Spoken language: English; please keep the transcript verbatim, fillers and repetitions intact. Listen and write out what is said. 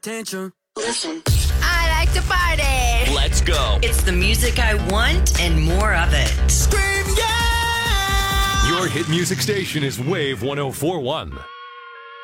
Tantrum. Listen. I like to party. Let's go. It's the music I want and more of it. Scream yeah! Your hit music station is Wave one oh four point one.